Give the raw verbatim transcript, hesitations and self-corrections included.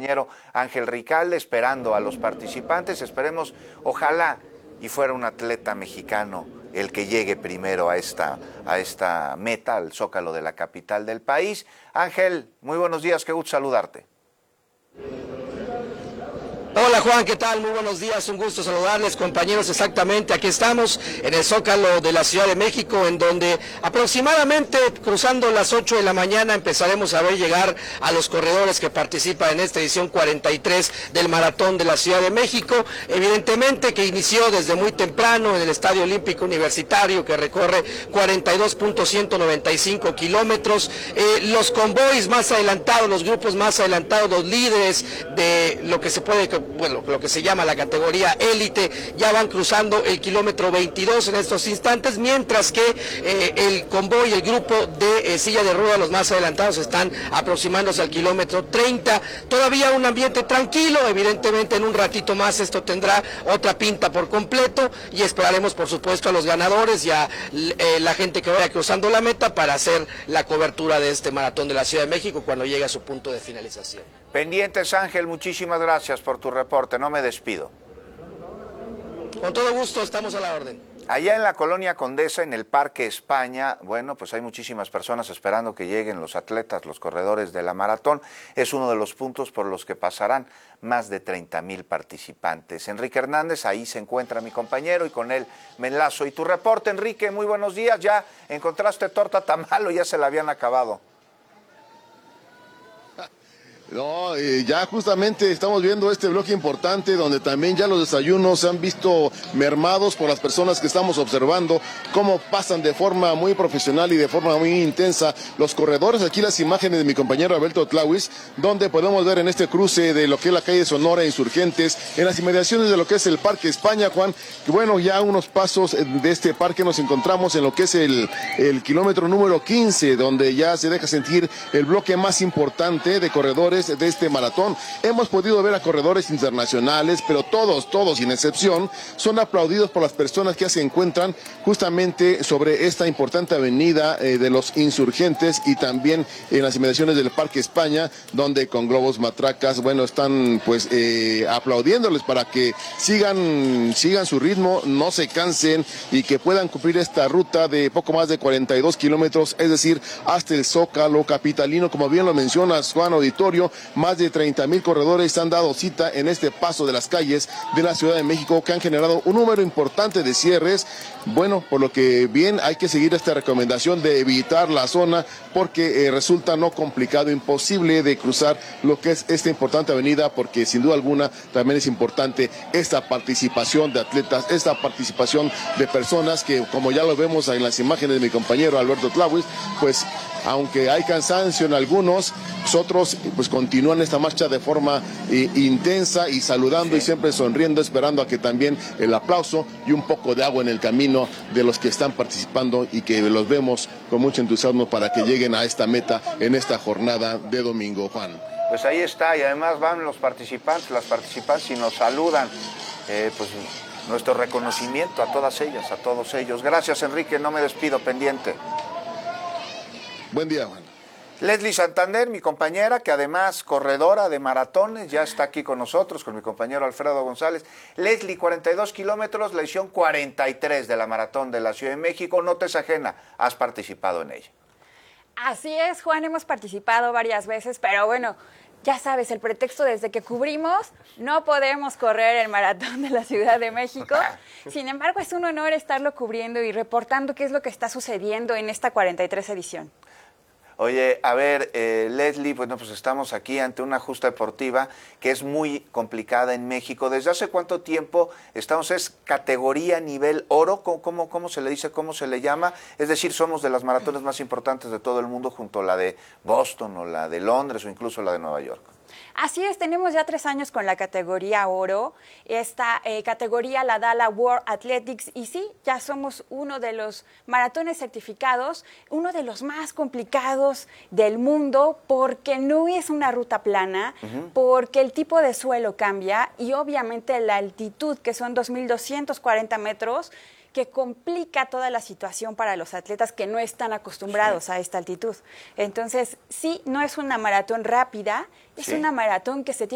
compañero Ángel Ricalde, esperando a los participantes. Esperemos, ojalá, y fuera un atleta mexicano el que llegue primero a esta, a esta meta, al Zócalo de la capital del país. Ángel, muy buenos días, qué gusto saludarte. Hola Juan, ¿qué tal? Muy buenos días, un gusto saludarles compañeros, exactamente, aquí estamos en el Zócalo de la Ciudad de México, en donde aproximadamente cruzando las ocho de la mañana empezaremos a ver llegar a los corredores que participan en esta edición cuarenta y tres del Maratón de la Ciudad de México, evidentemente que inició desde muy temprano en el Estadio Olímpico Universitario, que recorre cuarenta y dos punto ciento noventa y cinco kilómetros, eh, los convoys más adelantados, los grupos más adelantados, los líderes de lo que se puede bueno, lo que se llama la categoría élite, ya van cruzando el kilómetro veintidós en estos instantes, mientras que eh, el convoy, el grupo de eh, silla de ruedas, los más adelantados, están aproximándose al kilómetro treinta, todavía un ambiente tranquilo, evidentemente en un ratito más esto tendrá otra pinta por completo y esperaremos por supuesto a los ganadores y a eh, la gente que vaya cruzando la meta para hacer la cobertura de este Maratón de la Ciudad de México cuando llegue a su punto de finalización. Pendientes, Ángel, muchísimas gracias por tu reporte, no me despido. Con todo gusto, estamos a la orden. Allá en la Colonia Condesa, en el Parque España, bueno, pues hay muchísimas personas esperando que lleguen los atletas, los corredores de la maratón. Es uno de los puntos por los que pasarán más de treinta mil participantes. Enrique Hernández, ahí se encuentra mi compañero y con él me enlazo. Y tu reporte, Enrique, muy buenos días. ¿Ya encontraste torta tamal o ya se la habían acabado? No, eh, ya justamente estamos viendo este bloque importante donde también ya los desayunos se han visto mermados por las personas que estamos observando cómo pasan de forma muy profesional y de forma muy intensa los corredores. Aquí las imágenes de mi compañero Alberto Tlauis, donde podemos ver en este cruce de lo que es la calle Sonora Insurgentes, en las inmediaciones de lo que es el Parque España, Juan, que bueno, ya a unos pasos de este parque nos encontramos en lo que es el, el kilómetro número quince, donde ya se deja sentir el bloque más importante de corredores de este maratón. Hemos podido ver a corredores internacionales, pero todos, todos sin excepción, son aplaudidos por las personas que se encuentran justamente sobre esta importante avenida eh, de los Insurgentes y también en las inmediaciones del Parque España, donde con globos, matracas, bueno, están pues eh, aplaudiéndoles para que sigan, sigan su ritmo, no se cansen y que puedan cumplir esta ruta de poco más de cuarenta y dos kilómetros, es decir, hasta el Zócalo capitalino, como bien lo mencionas, Juan Auditorio. Más de treinta mil corredores han dado cita en este paso de las calles de la Ciudad de México, que han generado un número importante de cierres. Bueno, por lo que bien hay que seguir esta recomendación de evitar la zona porque eh, resulta no complicado, imposible de cruzar lo que es esta importante avenida, porque sin duda alguna también es importante esta participación de atletas, esta participación de personas que, como ya lo vemos en las imágenes de mi compañero Alberto Tlauis, pues aunque hay cansancio en algunos, otros pues continúan esta marcha de forma eh, intensa y saludando, sí, y siempre sonriendo, esperando a que también el aplauso y un poco de agua en el camino de los que están participando y que los vemos con mucho entusiasmo para que lleguen a esta meta en esta jornada de domingo, Juan. Pues ahí está, y además van los participantes, las participantes y nos saludan, eh, pues nuestro reconocimiento a todas ellas, a todos ellos. Gracias, Enrique, no me despido, pendiente. Buen día, Juan. Leslie Santander, mi compañera, que además corredora de maratones, ya está aquí con nosotros, con mi compañero Alfredo González. Leslie, cuarenta y dos kilómetros, la edición cuarenta y tres de la Maratón de la Ciudad de México, no te es ajena, has participado en ella. Así es, Juan, hemos participado varias veces, pero bueno, ya sabes, el pretexto desde que cubrimos, no podemos correr el Maratón de la Ciudad de México. Sin embargo, es un honor estarlo cubriendo y reportando qué es lo que está sucediendo en esta cuarenta y tres edición. Oye, a ver, eh, Leslie, bueno, pues estamos aquí ante una justa deportiva que es muy complicada en México. ¿Desde hace cuánto tiempo estamos? ¿Es categoría nivel oro? ¿Cómo, cómo, cómo se le dice? ¿Cómo se le llama? Es decir, somos de las maratones más importantes de todo el mundo junto a la de Boston o la de Londres o incluso la de Nueva York. Así es, tenemos ya tres años con la categoría oro. Esta eh, categoría la da la World Athletics y sí, ya somos uno de los maratones certificados, uno de los más complicados del mundo porque no es una ruta plana, uh-huh. porque el tipo de suelo cambia y obviamente la altitud, que son dos mil doscientos cuarenta metros, que complica toda la situación para los atletas que no están acostumbrados sí. a esta altitud. Entonces, sí, no es una maratón rápida, es sí. una maratón que se tiene